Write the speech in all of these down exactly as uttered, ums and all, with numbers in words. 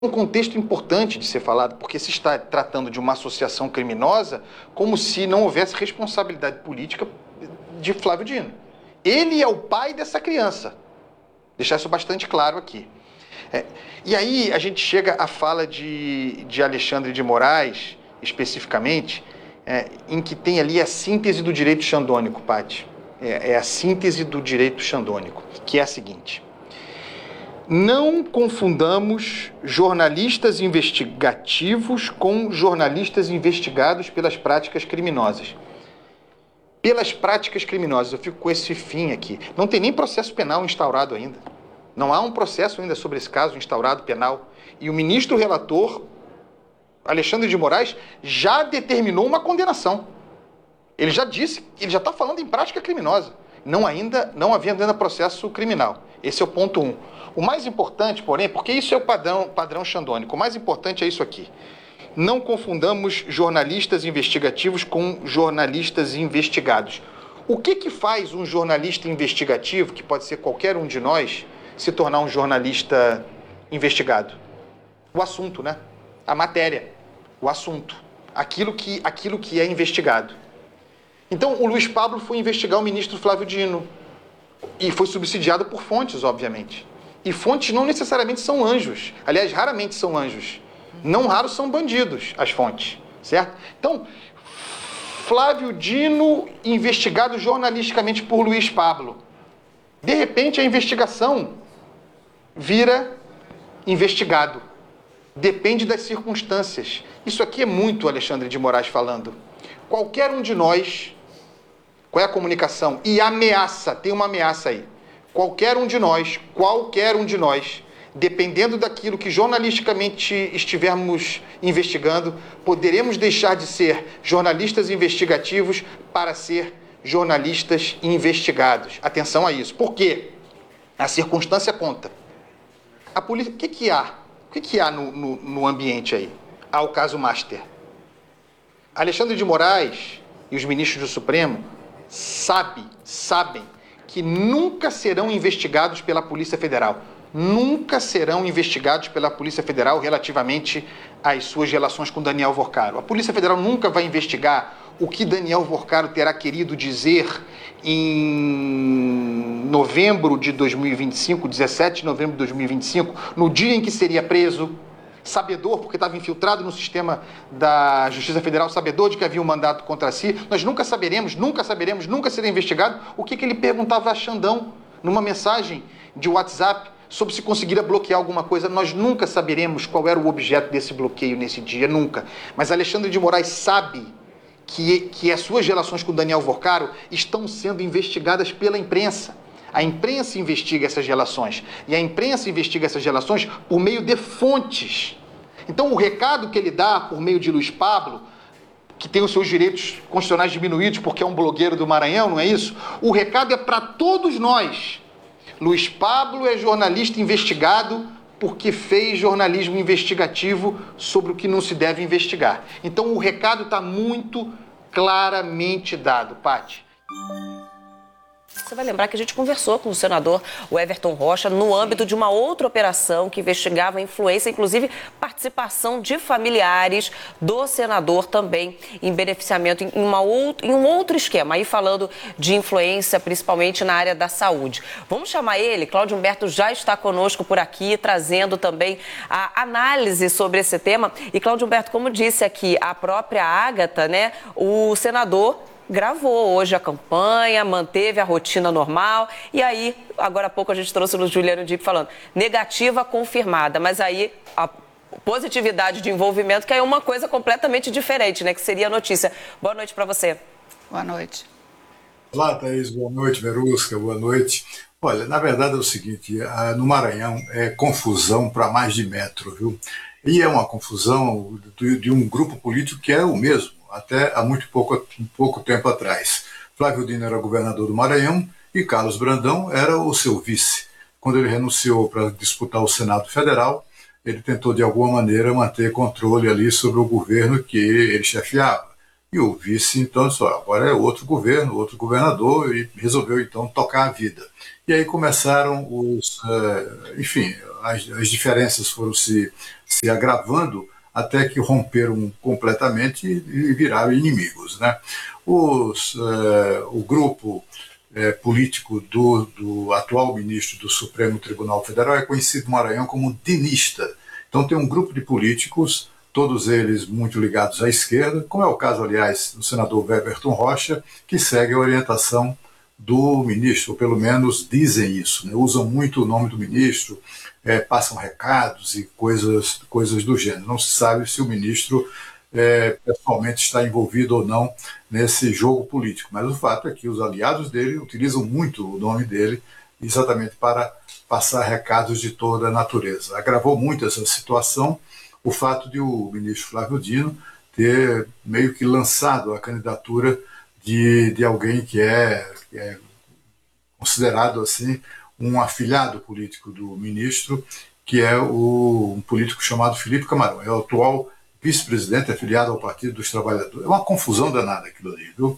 um contexto importante de ser falado, porque se está tratando de uma associação criminosa como se não houvesse responsabilidade política de Flávio Dino. Ele é o pai dessa criança. Deixar isso bastante claro aqui. É, e aí a gente chega à fala de, de Alexandre de Moraes, especificamente, é, em que tem ali a síntese do direito xandônico, Paty. É, é a síntese do direito xandônico, que é a seguinte: não confundamos jornalistas investigativos com jornalistas investigados pelas práticas criminosas. Pelas práticas criminosas, eu fico com esse fim aqui. Não tem nem processo penal instaurado ainda. Não há um processo ainda sobre esse caso instaurado penal. E o ministro relator, Alexandre de Moraes, já determinou uma condenação. Ele já disse, ele já está falando em prática criminosa. Não, ainda, não havendo ainda processo criminal. Esse é o ponto um. O mais importante, porém, porque isso é o padrão, padrão xandônico, o mais importante é isso aqui. Não confundamos jornalistas investigativos com jornalistas investigados. O que que faz um jornalista investigativo, que pode ser qualquer um de nós, se tornar um jornalista investigado? O assunto, né? A matéria, o assunto, aquilo que, aquilo que é investigado. Então, o Luiz Pablo foi investigar o ministro Flávio Dino e foi subsidiado por fontes, obviamente. E fontes não necessariamente são anjos. Aliás, raramente são anjos. Não raros são bandidos, as fontes, certo? Então, Flávio Dino investigado jornalisticamente por Luiz Pablo. De repente, a investigação vira investigado. Depende das circunstâncias. Isso aqui é muito Alexandre de Moraes falando. Qualquer um de nós, qual é a comunicação? E ameaça, tem uma ameaça aí. Qualquer um de nós, qualquer um de nós, dependendo daquilo que jornalisticamente estivermos investigando, poderemos deixar de ser jornalistas investigativos para ser jornalistas investigados. Atenção a isso. Por quê? A circunstância conta. A polícia, o que que há? O que que há no, no, no ambiente aí? Há o caso Master. Alexandre de Moraes e os ministros do Supremo sabem, sabem que nunca serão investigados pela Polícia Federal. Nunca serão investigados pela Polícia Federal relativamente às suas relações com Daniel Vorcaro. A Polícia Federal nunca vai investigar o que Daniel Vorcaro terá querido dizer em novembro de dois mil e vinte e cinco, dezessete de novembro de dois mil e vinte e cinco, no dia em que seria preso, sabedor, porque estava infiltrado no sistema da Justiça Federal, sabedor de que havia um mandato contra si. Nós nunca saberemos, nunca saberemos, nunca será investigado o que, que ele perguntava a Xandão numa mensagem de WhatsApp sobre se conseguiria bloquear alguma coisa. Nós nunca saberemos qual era o objeto desse bloqueio nesse dia, nunca. Mas Alexandre de Moraes sabe que, que as suas relações com Daniel Vorcaro estão sendo investigadas pela imprensa. A imprensa investiga essas relações. E a imprensa investiga essas relações por meio de fontes. Então, o recado que ele dá por meio de Luiz Pablo, que tem os seus direitos constitucionais diminuídos porque é um blogueiro do Maranhão, não é isso? O recado é para todos nós. Luiz Pablo é jornalista investigado porque fez jornalismo investigativo sobre o que não se deve investigar. Então, o recado está muito claramente dado, Paty. Você vai lembrar que a gente conversou com o senador Everton Rocha no âmbito de uma outra operação que investigava a influência, inclusive participação de familiares do senador também em beneficiamento em, uma outro, em um outro esquema, aí falando de influência principalmente na área da saúde. Vamos chamar ele, Cláudio Humberto já está conosco por aqui, trazendo também a análise sobre esse tema. E Cláudio Humberto, como disse aqui a própria Ágata, né, o senador gravou hoje a campanha, manteve a rotina normal, e aí, agora há pouco a gente trouxe o Juliano Dip falando, negativa confirmada, mas aí a positividade de envolvimento, que é uma coisa completamente diferente, né, que seria a notícia. Boa noite para você. Boa noite. Olá, Thaís, boa noite, Verusca, boa noite. Olha, na verdade é o seguinte, no Maranhão é confusão para mais de metro, viu? E é uma confusão de um grupo político que é o mesmo, até há muito pouco, pouco tempo atrás. Flávio Dino era governador do Maranhão e Carlos Brandão era o seu vice. Quando ele renunciou para disputar o Senado Federal, ele tentou de alguma maneira manter controle ali sobre o governo que ele chefiava. E o vice, então, disse, agora é outro governo, outro governador, e resolveu, então, tocar a vida. E aí começaram os, enfim, as, as diferenças foram se, se agravando até que romperam completamente e viraram inimigos, né? Os, o grupo político do, do atual ministro do Supremo Tribunal Federal é conhecido no Maranhão como dinista. Então tem um grupo de políticos, todos eles muito ligados à esquerda, como é o caso, aliás, do senador Weberton Rocha, que segue a orientação do ministro, ou pelo menos dizem isso, né? Usam muito o nome do ministro, é, passam recados e coisas, coisas do gênero. Não se sabe se o ministro é, pessoalmente está envolvido ou não nesse jogo político, mas o fato é que os aliados dele utilizam muito o nome dele exatamente para passar recados de toda a natureza. Agravou muito essa situação o fato de o ministro Flávio Dino ter meio que lançado a candidatura de, de alguém que é, que é considerado assim um afilhado político do ministro, que é o, um político chamado Felipe Camarão. É o atual vice-presidente afiliado ao Partido dos Trabalhadores. É uma confusão danada aquilo ali, viu?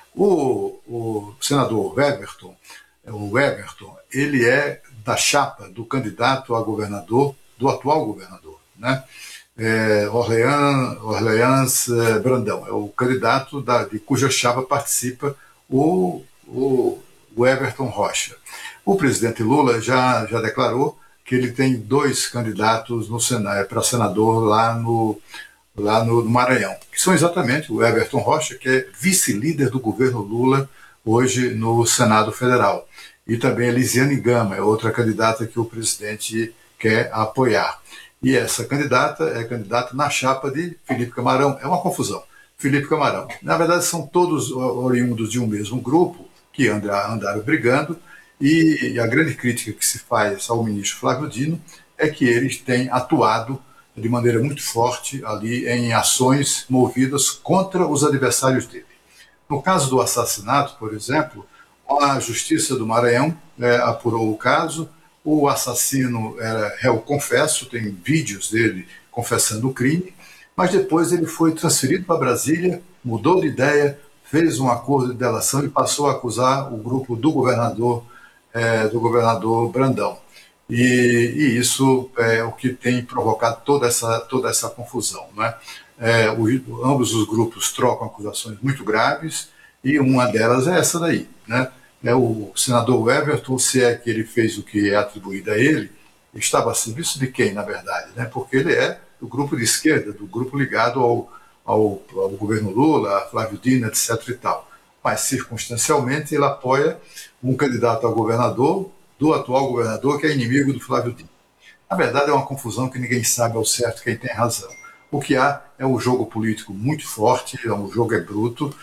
O, o senador Weberton, o Weberton, ele é da chapa do candidato a governador, do atual governador, né? É, Orleans, Orleans Brandão, é o candidato da, de cuja chapa participa o, o, o Weberton Rocha. O presidente Lula já, já declarou que ele tem dois candidatos no Senado, para senador lá no, lá no, no Maranhão, que são exatamente o Weberton Rocha, que é vice-líder do governo Lula hoje no Senado Federal, e também Elisiane Gama, é outra candidata que o presidente quer apoiar. E essa candidata é candidata na chapa de Felipe Camarão. É uma confusão. Felipe Camarão. Na verdade, são todos oriundos de um mesmo grupo que andaram brigando, e a grande crítica que se faz ao ministro Flávio Dino é que eles têm atuado de maneira muito forte ali em ações movidas contra os adversários dele. No caso do assassinato, por exemplo, a Justiça do Maranhão é, apurou o caso. O assassino era réu confesso, tem vídeos dele confessando o crime, mas depois ele foi transferido para Brasília, mudou de ideia, fez um acordo de delação e passou a acusar o grupo do governador, é, do governador Brandão. E, e isso é o que tem provocado toda essa, toda essa confusão, né? É, o, ambos os grupos trocam acusações muito graves e uma delas é essa daí, né? É, o senador Weberton, se é que ele fez o que é atribuído a ele, estava a serviço de quem, na verdade? Né? Porque ele é do grupo de esquerda, do grupo ligado ao, ao, ao governo Lula, a Flávio Dino, etc e tal. Mas, circunstancialmente, ele apoia um candidato a governador do atual governador, que é inimigo do Flávio Dino. Na verdade, é uma confusão que ninguém sabe ao certo quem tem razão. O que há é um jogo político muito forte, o jogo é bruto,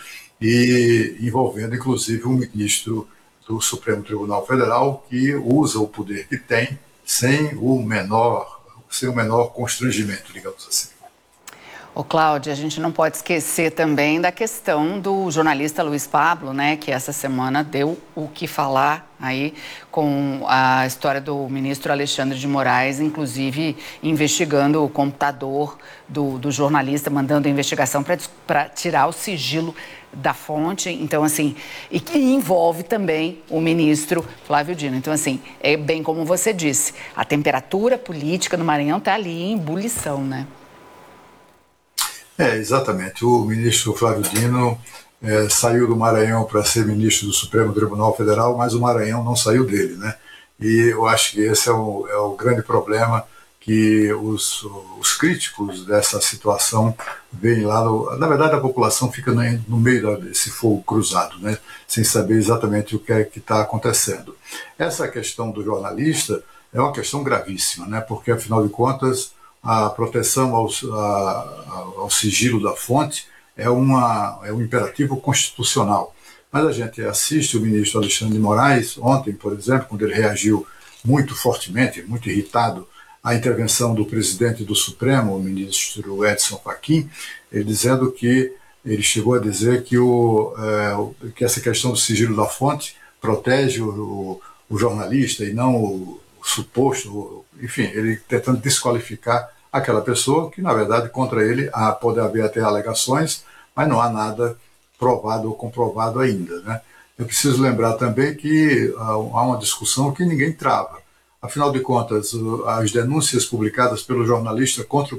e envolvendo inclusive um ministro do Supremo Tribunal Federal que usa o poder que tem sem o menor, sem o menor constrangimento, digamos assim. Ô, Cláudia, a gente não pode esquecer também da questão do jornalista Luiz Pablo, né, que essa semana deu o que falar aí com a história do ministro Alexandre de Moraes, inclusive investigando o computador do, do jornalista, mandando a investigação para tirar o sigilo da fonte. Então, assim, e que envolve também o ministro Flávio Dino. Então, assim, é bem como você disse, a temperatura política no Maranhão está ali em ebulição, né? É, exatamente. O ministro Flávio Dino é, saiu do Maranhão para ser ministro do Supremo Tribunal Federal, mas o Maranhão não saiu dele, né? E eu acho que esse é o, é o grande problema que os, os críticos dessa situação veem lá. No, na verdade, a população fica no, no meio desse fogo cruzado, né? Sem saber exatamente o que é que está acontecendo. Essa questão do jornalista é uma questão gravíssima, né? Porque, afinal de contas, a proteção ao, a, ao sigilo da fonte é, uma, é um imperativo constitucional. Mas a gente assiste o ministro Alexandre de Moraes, ontem, por exemplo, quando ele reagiu muito fortemente, muito irritado, à intervenção do presidente do Supremo, o ministro Edson Fachin, ele dizendo que, ele chegou a dizer que, o, é, que essa questão do sigilo da fonte protege o, o jornalista e não o, o suposto, enfim, ele tentando desqualificar aquela pessoa que, na verdade, contra ele há, pode haver até alegações, mas não há nada provado ou comprovado ainda, né? É preciso lembrar também que há uma discussão que ninguém trava. Afinal de contas, as denúncias publicadas pelo jornalista contra o